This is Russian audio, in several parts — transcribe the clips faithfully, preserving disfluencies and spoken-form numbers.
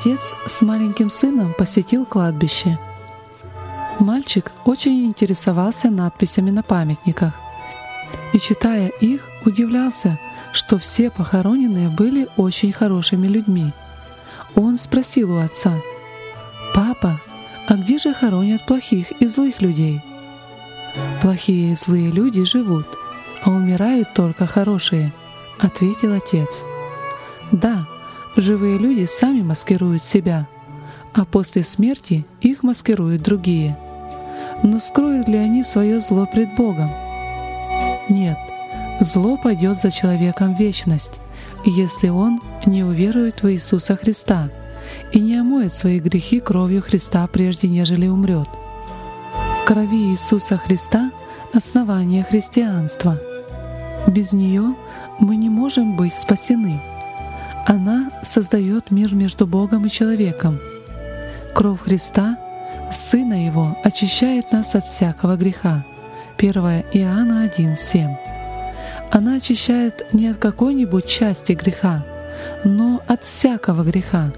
Отец с маленьким сыном посетил кладбище. Мальчик очень интересовался надписями на памятниках и, читая их, удивлялся, что все похороненные были очень хорошими людьми. Он спросил у отца: «Папа, а где же хоронят плохих и злых людей?» «Плохие и злые люди живут, а умирают только хорошие», — ответил отец. «Да, живые люди сами маскируют себя, а после смерти их маскируют другие. Но скроют ли они свое зло пред Богом? Нет, зло пойдет за человеком в вечность, если он не уверует в Иисуса Христа и не омоет свои грехи кровью Христа, прежде нежели умрет. В крови Иисуса Христа — основание христианства. Без нее мы не можем быть спасены. Она создает мир между Богом и человеком. Кровь Христа, Сына Его, очищает нас от всякого греха. первое Иоанна один семь. Она очищает не от какой-нибудь части греха, но от всякого греха.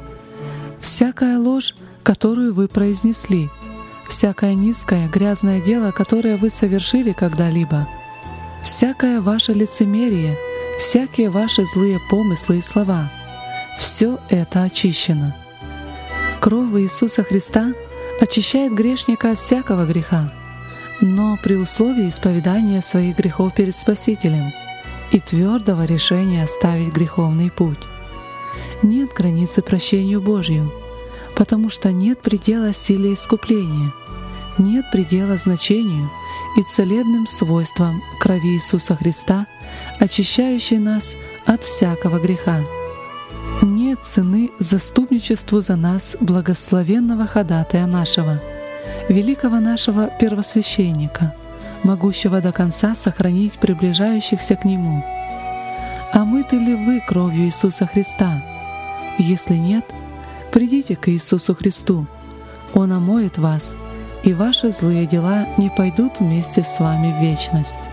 Всякая ложь, которую вы произнесли, всякое низкое, грязное дело, которое вы совершили когда-либо, всякое ваше лицемерие, всякие ваши злые помыслы и слова — все это очищено. Кровь Иисуса Христа очищает грешника от всякого греха, но при условии исповедания своих грехов перед Спасителем и твердого решения оставить греховный путь. Нет границы прощению Божью, потому что нет предела силе искупления, нет предела значению и целебным свойствам крови Иисуса Христа, очищающей нас от всякого греха. Нет цены заступничеству за нас благословенного ходатая нашего, великого нашего первосвященника, могущего до конца сохранить приближающихся к Нему. Омыты ли вы кровью Иисуса Христа? Если нет, придите к Иисусу Христу. Он омоет вас, и ваши злые дела не пойдут вместе с вами в вечность.